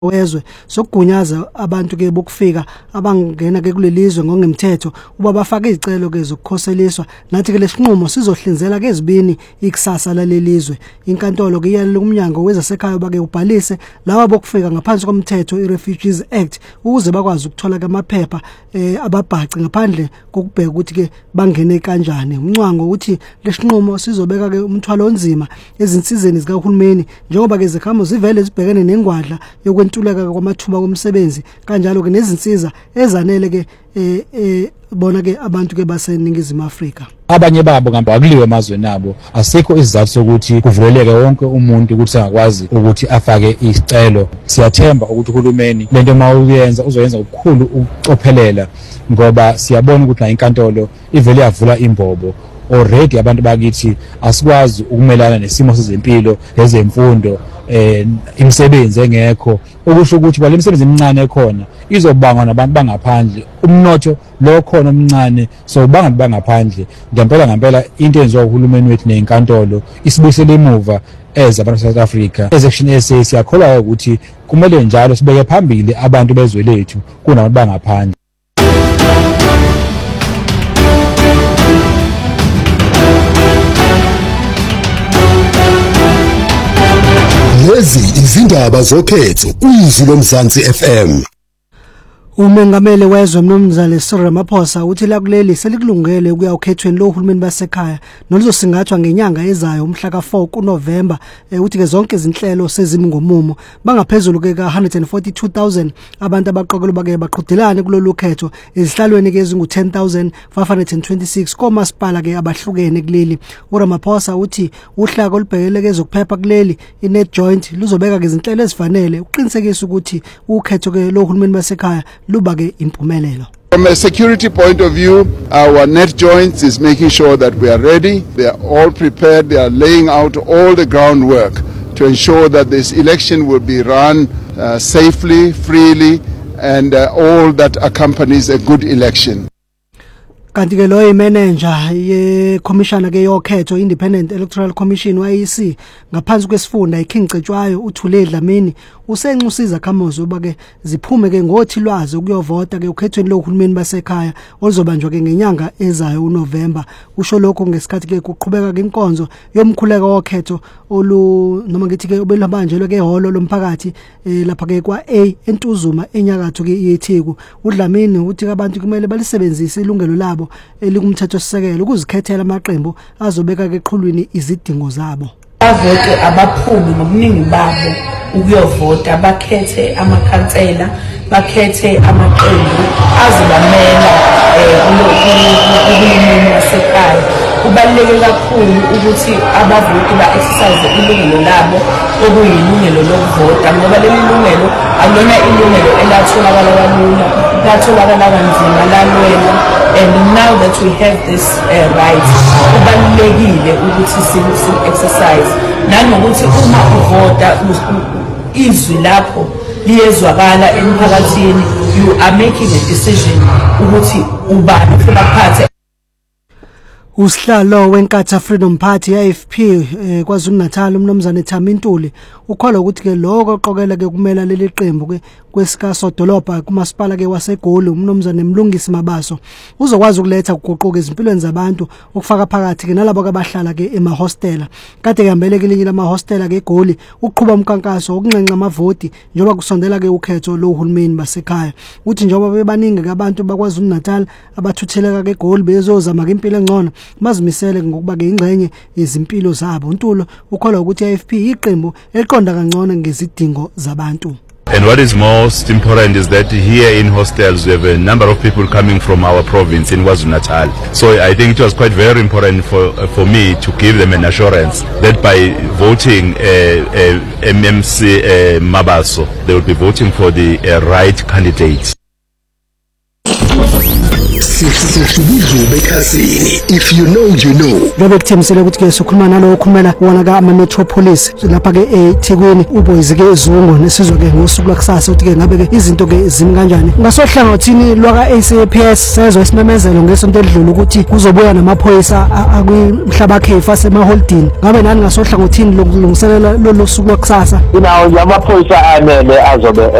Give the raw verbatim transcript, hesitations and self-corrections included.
wezwe sokugunyaza abantu ke bokufika abangena ke kulelizwe ngongemthetho uba bafake izicelo ke zokukhoseliswa nathi ke lesinqumo sizohlinzela ke ezibini ikusasa lalelizwe. Inkantolo ke iyalele umnyango wezasekhaya bake ubhalise lawa bokufika ngaphansi komthetho iRefugees Act ukuze bakwazi ukuthola ke amaphepha eh, ababhaci ngaphandle kokubheka ukuthi ke bangene kanjani. Umnyango uthi lesinqumo sizobeka ke umthwalo onzima ezinsizeni zikahulumeni njengoba ke zekhamo zivele zibhekene nengwadla yokwe ntuleka kwamathuba komsebenzi kanjalo ke nezinsiza ezanele ke eh, eh bona ke abantu ke baseningizimu Afrika. Abanye babo ngamba akuliwe emazweni nabo asikho isizathu sokuthi kuvuleleke wonke umuntu ukuthi angakwazi ukuthi afake isicelo. Siyathemba ukuthi uhulumeni lento mawuyenza uzoyenza ukukhulu ukucophelela ngoba siyabona ukuthi la inkantolo ivele yavula imbobo. Already abantu bakithi asikwazi ukumelana nesimo sezempilo ezemfundo eh imisebenzi engekho okusho ukuthi kwale imisebenzi emincane ekhona izobangwa nabantu bangaphandle umnotho lo khona omncane so banga bangaphandle ngempela ngempela into enziwa uhulumeni wethu nezinkantolo isibuyisele emuva eza abantu South Africa as action S A siyakholwa ukuthi kumele njalo sibeke phambili abantu bezwe lethu kunabantu bangaphandle. Lezi izindaba zokhetho izwi loMzansi F M. Umengameli wezwe Mnumzane Cyril Ramaphosa uthi la kuleli selikulungele ukuya ukhethweni lo uhulumeni basekhaya nolizosingathwa ngenyanga ezayo umhla ka four kuNovember uthi ke zonke izinhlelo sezimi ngomumo bangaphezulu ke ka one hundred forty-two thousand abantu abaqokelwe bake baqhudelane kulolu khetho ezihlalweni ke ezingu ten thousand five hundred twenty-six komasipala ke abahlukene kuleli. uRamaphosa uthi uhlaka olubhekele ke zokuphepha kuleli iNet Joint luzobeka ke izinhlelo ezifanele uqinisekisa ukuthi ukhetho ke lo uhulumeni basekhaya lubake impumelelo. From a security point of view, our Net Joints is making sure that we are ready. They are all prepared. They are laying out all the groundwork to ensure that this election will be run uh, safely, freely, and uh, all that accompanies a good election. Kanti ke lo manager ye commissioner ke yokhetho Independent Electoral Commission Y E C ngaphansi kwesifunda iKing Cetshwayo uthule Dlamini usenxusiza khamozo bake ziphume ke ngothi lwazi ukuyovota ke ukhethweni lohulumeni basekhaya oluzobanjwa ke ngenyanga ezayo uNovember. Usho lokho ngesikhathi ke kuqhubeka ke inkonzo yomkhuleko wokhetho olu noma ngithi ke obelabanjelwe ke ehholo lomphakathi eh, lapha ke kwa A eNtuzuma enyakatho ke yeTheku. uDlamini uthi abantu kumele balisebenzise ilungelo labo elikumthetho sisekelo ukuzikhethela amaqembu azobeka ke eqhulwini izidingo zabo. Bavote abaphumi ngobuningi babo ukuyovota bakhethe amakhansela bakhethe amaqembu azibamela uhulumeni wasekhaya. Kubaluleke kakhulu ukuthi abavoti ba exercise ilungelo labo okuyilungelo lokuvota ngoba leli lungelo alona ilungelo elatholakala kalula latholakala kanzima lalwela. And now that we have this uh, right, kubalulekile ukuthi si exercise nanokuthi uma uvota izwi lapho liyezwakala emphakathini, you are making a decision ukuthi ubani ufuna kuphatha. Usihlalo weNkatha Freedom Party I F P eh, kwaZulu Natal uMnumzane Thamintuli ukholwa ukuthi ke lokho oqokela ke kumela leli qembu ke kwesika Sodolopha kumasipala ke waseGoli uMnumzane Mlungisi Mabaso uzokwazi ukuletha ukuguquka izimpilweni zabantu ukufaka phakathi ke nalabo abahlala ke ema hostela. Kade kehambele ke linye lama hostela ke eGoli uqhubha umkankaso okuncenca amavoti njoba kusondela ke ukhetho lo uhulumeni basekhaya. Uthi njoba bebaningi abantu bakwaZulu Natal abathutheleka ke eGoli bezozama ke impilo engcono bazimisele ngokuba ke ingcenye yezimpilo zabo. uNtulo ukholwa ukuthi I F P iqembu eliqonda kangcono ngezidingo zabantu. And what is most important is that here in hostels we have a number of people coming from our province in KwaZulu-Natal. So I think it was quite very important for uh, for me to give them an assurance that by voting uh, uh, M M C uh, Mabaso, they will be voting for the uh, right candidates. sihlukudlu bekhasini. If you know you know. Lobe kuthemisele ukuthi ke sokhuluma nalo okhulumela wona ka ama Metropolis lapha ke eThekwini uBoyzi ke Zungu nesizwe ke ngosuku lakusasa ukuthi ke ngabe ke izinto ke zimi kanjani. Ngasohlangothini lwaka A C A P S sezwe isimemezelo ngesonto edlule ukuthi kuzobuya namaphoyisa akwimhlaba khefa semaholdini. Ngabe nani ngasohlangothini lokulungiselela lo suku lakusasa? Inawo yamaphoyisa anele azobe